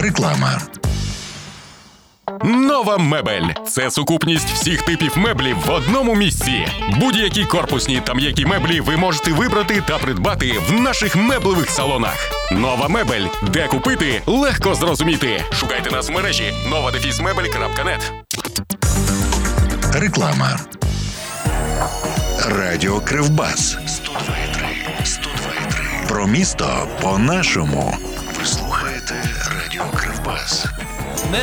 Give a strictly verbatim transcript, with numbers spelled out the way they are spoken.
Реклама. Нова мебель – це сукупність всіх типів меблів в одному місці. Будь-які корпусні та м'які меблі ви можете вибрати та придбати в наших меблевих салонах. Нова мебель. Де купити – легко зрозуміти. Шукайте нас в мережі нова дефіс мебель крапка нет. Реклама. Радіо Кривбас. сто два і три. сто два і три. Про місто по-нашому. Ви слухаєте Радіо Кривбас.